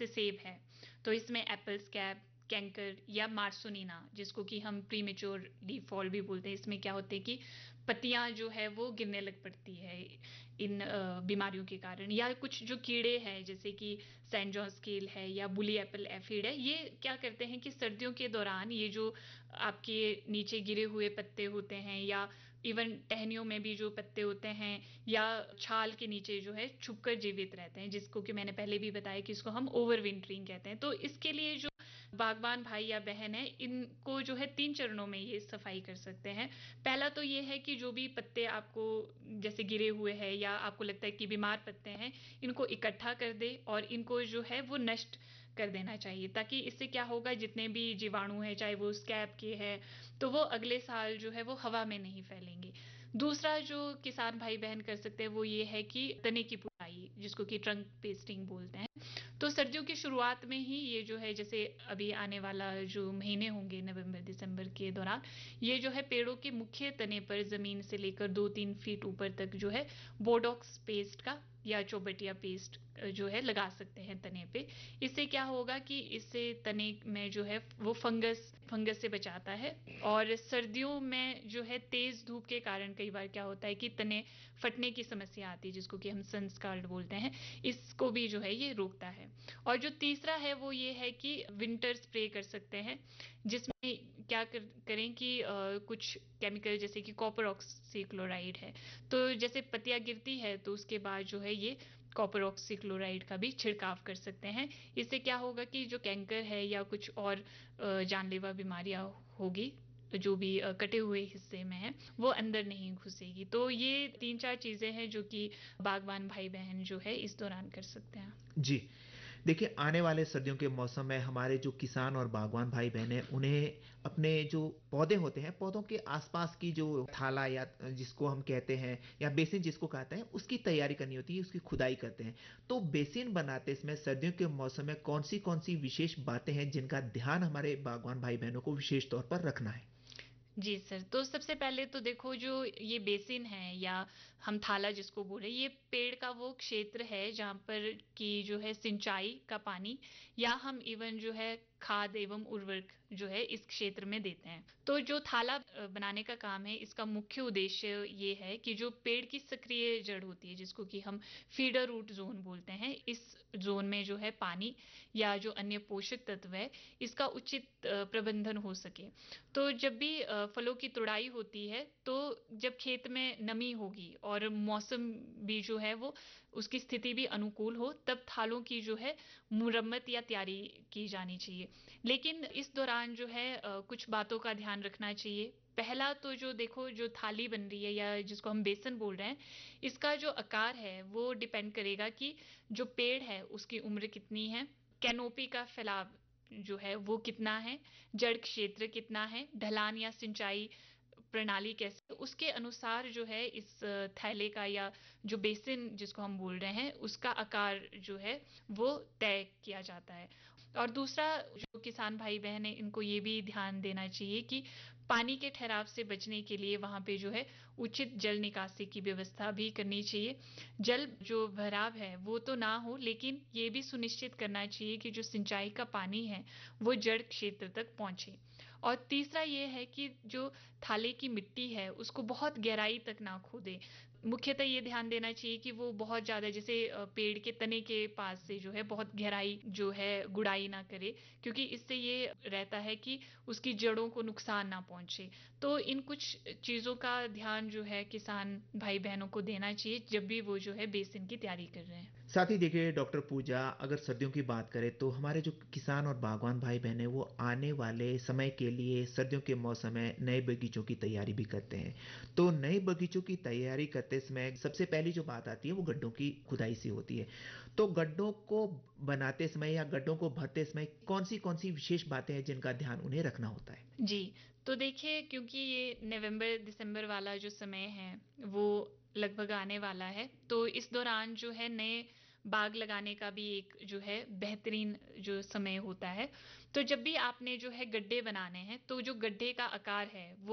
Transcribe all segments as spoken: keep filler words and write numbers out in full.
जैसे सेब है तो इसमें एप्पल स्कैब, कैंकर या मार्सोनिना, जिसको कि हम प्रीमेच्योर लीफ फॉल भी बोलते हैं, इसमें क्या होते हैं कि पत्तियां जो है वो गिरने लग पड़ती है इन अ, बीमारियों के कारण। या कुछ जो कीड़े हैं जैसे कि सैंड जॉन स्केल है या बुली एप्पल एफिड है, ये क्या करते हैं कि सर्दियों के दौरान ये जो आपके नीचे गिरे हुए पत्ते होते हैं या इवन टहनियों में भी जो पत्ते होते हैं या छाल के नीचे जो है छुपकर जीवित रहते हैं, जिसको कि मैंने पहले भी बताया कि इसको हम ओवर विंटरिंग कहते हैं। तो इसके लिए जो बागबान भाई या बहन है, इनको जो है तीन चरणों में ये सफाई कर सकते हैं। पहला तो ये है कि जो भी पत्ते आपको जैसे गिरे हुए हैं या आपको लगता है कि बीमार पत्ते हैं, इनको इकट्ठा कर दे और इनको जो है वो नष्ट कर देना चाहिए, ताकि इससे क्या होगा, जितने भी जीवाणु हैं चाहे वो स्कैब के हैं तो वो अगले साल जो है वो हवा में नहीं फैलेंगे। दूसरा जो किसान भाई बहन कर सकते हैं वो ये है कि तने की पुताई, जिसको कि ट्रंक पेस्टिंग बोलते हैं। तो सर्दियों की शुरुआत में ही ये जो है, जैसे अभी आने वाला जो महीने होंगे नवंबर दिसंबर के दौरान, ये जो है पेड़ों के मुख्य तने पर जमीन से लेकर दो तीन फीट ऊपर तक जो है बोडॉक्स पेस्ट का या चौबटिया पेस्ट जो है लगा सकते हैं तने पे। इससे क्या होगा कि इससे तने में जो है वो फंगस फंगस से बचाता है। और सर्दियों में जो है तेज धूप के कारण कई बार क्या होता है कि तने फटने की समस्या आती है, जिसको कि हम सनस्कार्ड बोलते हैं, इसको भी जो है ये रोकता है। और जो तीसरा है वो ये है कि विंटर स्प्रे कर सकते हैं, जिसमें क्या कर, करें कि अ, कुछ केमिकल जैसे कि कॉपर ऑक्सीक्लोराइड है, तो जैसे पत्तियां गिरती है तो उसके बाद जो है ये कॉपर ऑक्सीक्लोराइड का भी छिड़काव कर सकते हैं। इससे क्या होगा कि जो कैंकर है या कुछ और अ, जानलेवा बीमारियां होगी जो भी अ, कटे हुए हिस्से में है वो अंदर नहीं घुसेगी। तो ये तीन चार चीजें हैं जो कि बागवान भाई बहन जो है इस दौरान कर सकते हैं। जी। देखिए, आने वाले सर्दियों के मौसम में हमारे जो किसान और बागवान भाई बहन हैं, उन्हें अपने जो पौधे होते हैं, पौधों के आसपास की जो थाला या जिसको हम कहते हैं या बेसिन जिसको कहते हैं, उसकी तैयारी करनी होती है, उसकी खुदाई करते हैं। तो बेसिन बनाते समय सर्दियों के मौसम में कौन-सी कौन-सी विशेष बातें हैं जिनका ध्यान हमारे बागवान भाई बहनों को विशेष तौर पर रखना है? जी सर, तो सबसे पहले तो देखो जो ये बेसिन है या हम थाला जिसको बोल रहे हैं, ये पेड़ का वो क्षेत्र है जहाँ पर की जो है सिंचाई का पानी या हम इवन जो है खाद एवं उर्वरक जो है इस क्षेत्र में देते हैं। तो जो थाला अ, बनाने का काम है, इसका मुख्य उद्देश्य ये है कि जो पेड़ की सक्रिय जड़ होती है जिसको कि हम फीडर रूट जोन बोलते हैं, इस जोन में जो है पानी या जो अन्य पोषक तत्व है इसका उचित अ, प्रबंधन हो सके। तो जब भी अ, फलों की तुड़ाई होती है तो जब खेत में नमी होगी और मौसम भी जो है वो उसकी स्थिति भी अनुकूल हो, तब थालों की जो है मुरम्मत या तैयारी की जानी चाहिए। लेकिन इस दौरान जो है अ, कुछ बातों का ध्यान रखना चाहिए। पहला तो जो देखो जो थाली बन रही है या जिसको हम बेसन बोल रहे हैं, इसका जो आकार है वो डिपेंड करेगा कि जो पेड़ है उसकी उम्र कितनी है, कैनोपी का फैलाव जो है वो कितना है, जड़ क्षेत्र कितना है, ढलान या सिंचाई प्रणाली कैसे, उसके अनुसार जो है इस अ, थैले का या जो बेसिन जिसको हम बोल रहे हैं उसका आकार जो है वो तय किया जाता है। और दूसरा जो किसान भाई बहन है इनको ये भी ध्यान देना चाहिए कि पानी के ठहराव से बचने के लिए वहां पे जो है उचित जल निकासी की व्यवस्था भी करनी चाहिए। जल जो भराव है वो तो ना हो, लेकिन ये भी सुनिश्चित करना चाहिए कि जो सिंचाई का पानी है वो जड़ क्षेत्र तक पहुंचे। और तीसरा ये है कि जो थाले की मिट्टी है उसको बहुत गहराई तक ना खोदे। मुख्यतः ये ध्यान देना चाहिए कि वो बहुत ज्यादा जैसे अ, पेड़ के तने के पास से जो है बहुत गहराई जो है गुड़ाई ना करे, क्योंकि इससे ये रहता है कि उसकी जड़ों को नुकसान ना पहुंचे। तो इन कुछ चीजों का ध्यान जो है किसान भाई बहनों को देना चाहिए जब भी वो जो है बेसिन की तैयारी कर रहे हैं। साथ ही देखिए डॉक्टर पूजा, अगर सर्दियों की बात करें तो हमारे जो किसान और बागवान भाई बहन हैं वो आने वाले समय के लिए सर्दियों के मौसम में नए बगीचों की तैयारी भी करते हैं। तो नए बगीचों की तैयारी करते समय सबसे पहली जो बात आती है वो गड्ढों की खुदाई से होती है। तो गड्ढों को बनाते समय या गड्ढों को भरते समय कौन सी कौन सी विशेष बातें हैं जिनका ध्यान उन्हें रखना होता है? जी, तो देखिए क्योंकि ये नवंबर दिसंबर वाला जो समय है वो लगभग आने वाला है, तो इस दौरान जो है नए बाग लगाने का भी एक जो है बेहतरीन जो समय होता है। तो जब भी आपने जो है गड्ढे बनाने हैं तो जो गड्ढे का आकार है वो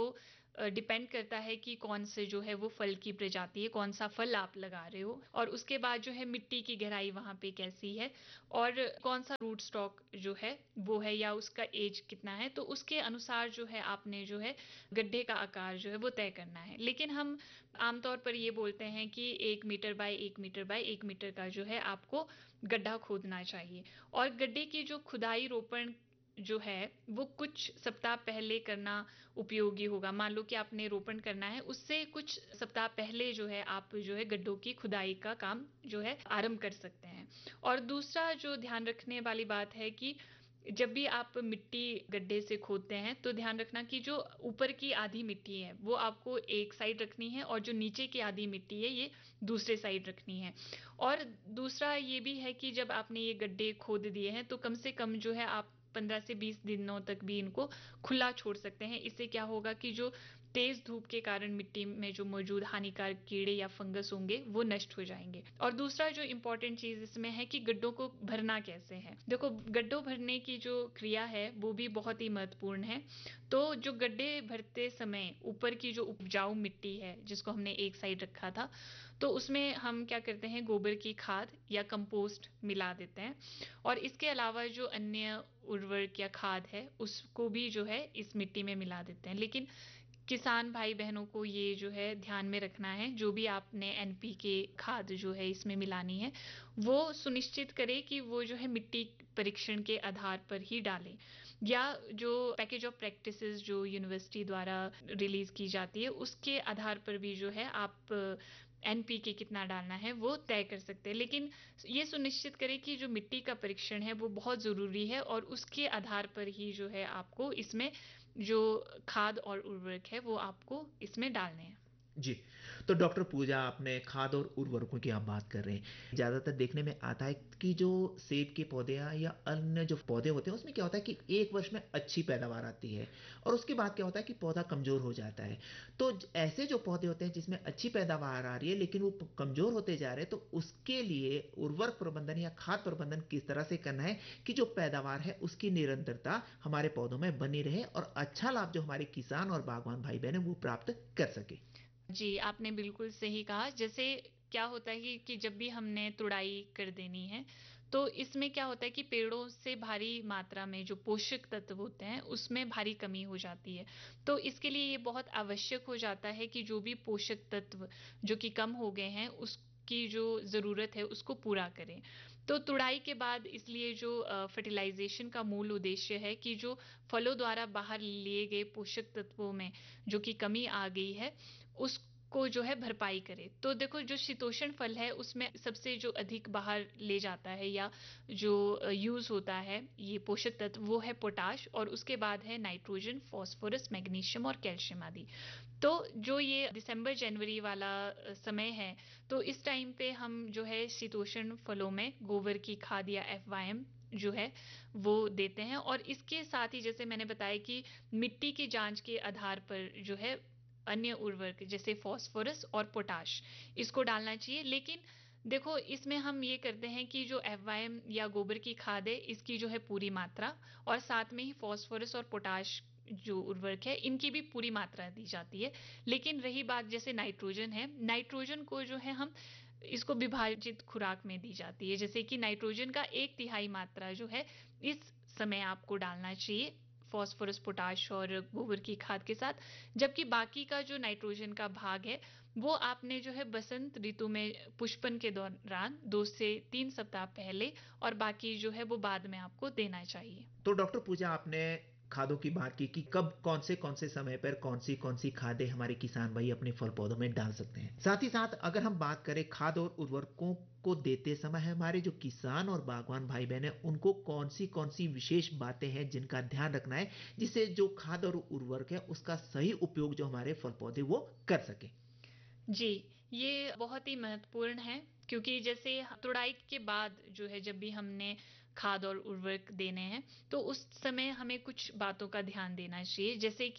डिपेंड करता है कि कौन से जो है वो फल की प्रजाति है, कौन सा फल आप लगा रहे हो, और उसके बाद जो है मिट्टी की गहराई वहाँ पे कैसी है, और कौन सा रूट स्टॉक जो है वो है, या उसका एज कितना है, तो उसके अनुसार जो है आपने जो है गड्ढे का आकार जो है वो तय करना है। लेकिन हम आमतौर पर ये बोलते हैं कि एक मीटर बाय एक मीटर बाय एक मीटर का जो है आपको गड्ढा खोदना चाहिए। और गड्ढे की जो खुदाई रोपण जो है वो कुछ सप्ताह पहले करना उपयोगी होगा। मान लो कि आपने रोपण करना है, उससे कुछ सप्ताह पहले जो है आप जो है गड्ढों की खुदाई का काम जो है आरंभ कर सकते हैं। और दूसरा जो ध्यान रखने वाली बात है कि जब भी आप मिट्टी गड्ढे से खोदते हैं तो ध्यान रखना कि जो ऊपर की आधी मिट्टी है वो आपको एक साइड रखनी है, और जो नीचे की आधी मिट्टी है ये दूसरे साइड रखनी है। और दूसरा ये भी है कि जब आपने ये गड्ढे खोद दिए हैं तो कम से कम जो है आप पंद्रह से बीस दिनों तक भी इनको खुला छोड़ सकते हैं। इससे क्या होगा कि जो तेज धूप के कारण मिट्टी में जो मौजूद हानिकारक कीड़े या फंगस होंगे वो नष्ट हो जाएंगे। और दूसरा जो इम्पोर्टेंट चीज इसमें है कि गड्ढों को भरना कैसे है। देखो, गड्ढों भरने की जो क्रिया है वो भी बहुत ही महत्वपूर्ण है। तो जो गड्ढे भरते समय ऊपर की जो उपजाऊ मिट्टी है जिसको हमने एक साइड रखा था, तो उसमें हम क्या करते हैं, गोबर की खाद या कंपोस्ट मिला देते हैं। और इसके अलावा जो अन्य उर्वरक या खाद है उसको भी जो है इस मिट्टी में मिला देते हैं। लेकिन किसान भाई बहनों को ये जो है ध्यान में रखना है, जो भी आपने एनपीके खाद जो है इसमें मिलानी है वो सुनिश्चित करें कि वो जो है मिट्टी परीक्षण के आधार पर ही डालें, या जो पैकेज ऑफ प्रैक्टिसेस जो यूनिवर्सिटी द्वारा रिलीज की जाती है उसके आधार पर भी जो है आप एनपीके कितना डालना है वो तय कर सकते हैं। लेकिन ये सुनिश्चित करें कि जो मिट्टी का परीक्षण है वो बहुत ज़रूरी है, और उसके आधार पर ही जो है आपको इसमें जो खाद और उर्वरक है वो आपको इसमें डालने हैं। जी। तो डॉक्टर पूजा, आपने खाद और उर्वरकों की आप बात कर रहे हैं। ज़्यादातर देखने में आता है कि जो सेब के पौधे हैं या अन्य जो पौधे होते हैं उसमें क्या होता है कि एक वर्ष में अच्छी पैदावार आती है और उसके बाद क्या होता है कि पौधा कमज़ोर हो जाता है। तो ज- ऐसे जो पौधे होते हैं जिसमें अच्छी पैदावार आ रही है लेकिन वो प- कमज़ोर होते जा रहे हैं, तो उसके लिए उर्वरक प्रबंधन या खाद प्रबंधन किस तरह से करना है कि जो पैदावार है उसकी निरंतरता हमारे पौधों में बनी रहे और अच्छा लाभ जो हमारे किसान और बागवान भाई बहन है वो प्राप्त कर सके। जी, आपने बिल्कुल सही कहा। जैसे क्या होता है कि, कि जब भी हमने तुड़ाई कर देनी है तो इसमें क्या होता है कि पेड़ों से भारी मात्रा में जो पोषक तत्व होते हैं उसमें भारी कमी हो जाती है। तो इसके लिए ये बहुत आवश्यक हो जाता है कि जो भी पोषक तत्व जो कि कम हो गए हैं उसकी जो ज़रूरत है उसको पूरा करें। तो तुड़ाई के बाद इसलिए जो फर्टिलाइजेशन का मूल उद्देश्य है कि जो फलों द्वारा बाहर लिए गए पोषक तत्वों में जो कि कमी आ गई है उसको जो है भरपाई करे। तो देखो, जो शीतोष्ण फल है उसमें सबसे जो अधिक बाहर ले जाता है या जो यूज होता है ये पोषक तत्व वो है पोटाश, और उसके बाद है नाइट्रोजन, फास्फोरस, मैग्नीशियम और कैल्शियम आदि। तो जो ये दिसंबर जनवरी वाला अ, समय है, तो इस टाइम पे हम जो है शीतोष्ण फलों में गोबर की खाद या एफवाएम जो है वो देते हैं। और इसके साथ ही जैसे मैंने बताया कि मिट्टी की जांच के आधार पर जो है अन्य उर्वरक जैसे फास्फोरस और पोटाश इसको डालना चाहिए। लेकिन देखो, इसमें हम ये करते हैं कि जो एफवाएम या गोबर की खाद है इसकी जो है पूरी मात्रा, और साथ में ही फास्फोरस और पोटाश जो उर्वरक है इनकी भी पूरी मात्रा दी जाती है। लेकिन रही बात जैसे नाइट्रोजन है, नाइट्रोजन को जो है हम इसको विभाजित खुराक में दी जाती है। जैसे कि नाइट्रोजन का एक तिहाई मात्रा जो है इस समय आपको डालना चाहिए फास्फोरस, पोटाश और गोबर की खाद के साथ, जबकि बाकी का जो नाइट्रोजन का भाग है वो आपने जो है बसंत ऋतु में पुष्पन के दौरान दो से तीन सप्ताह पहले, और बाकी जो है वो बाद में आपको देना चाहिए। तो डॉक्टर पूजा, आपने खादों की बात की कि कब कौन से कौन से समय पर कौन सी कौन सी खादें हमारे किसान भाई अपने फल पौधों में डाल सकते हैं। साथ ही साथ अगर हम बात करें खाद और उर्वरकों को देते समय हमारे जो किसान और बागवान भाई बहन हैं उनको कौन सी कौन सी विशेष बातें हैं जिनका ध्यान रखना है जिससे जो खाद और उर्वरक है उसका सही उपयोग जो हमारे फल पौधे वो कर सके। जी, ये बहुत ही महत्वपूर्ण है, क्योंकि जैसे तुड़ाई के बाद जो है जब भी हमने खाद और उर्वरक देने हैं तो उस समय हमें कुछ बातों का ध्यान देना चाहिए। जैसे कि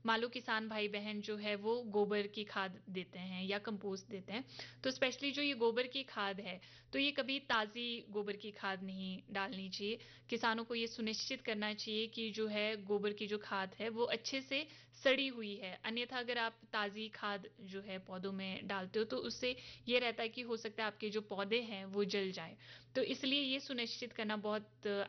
मान लो किसान भाई बहन जो है वो गोबर की खाद देते हैं या कंपोस्ट देते हैं, तो स्पेशली जो ये गोबर की खाद है, तो ये कभी ताज़ी गोबर की खाद नहीं डालनी चाहिए। किसानों को ये सुनिश्चित करना चाहिए कि जो है गोबर की जो खाद है वो अच्छे से सड़ी हुई है। अन्यथा अगर आप ताज़ी खाद जो है पौधों में डालते हो तो उससे ये रहता है कि हो सकता है आपके जो पौधे हैं वो जल जाएँ। तो इसलिए ये सुनिश्चित करना बहुत